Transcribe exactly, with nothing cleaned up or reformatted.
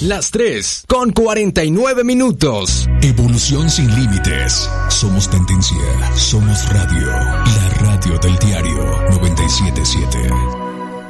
Las tres con cuarenta y nueve minutos. Evolución sin límites. Somos tendencia. Somos radio. La radio del